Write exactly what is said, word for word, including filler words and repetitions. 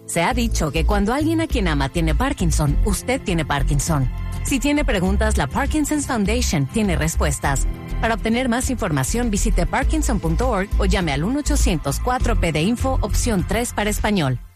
Se ha dicho que cuando alguien a quien ama tiene Parkinson, usted tiene Parkinson. Si tiene preguntas, la Parkinson's Foundation tiene respuestas. Para obtener más información, visite parkinson punto org o llame al uno ochocientos cuatro P D Info, opción tres para español.